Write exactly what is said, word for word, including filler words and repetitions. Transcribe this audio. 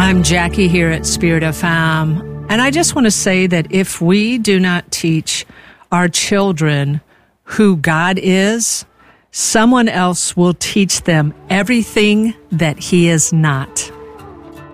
I'm Jackie here at Spirit F M, and I just want to say that if we do not teach our children who God is, someone else will teach them everything that He is not.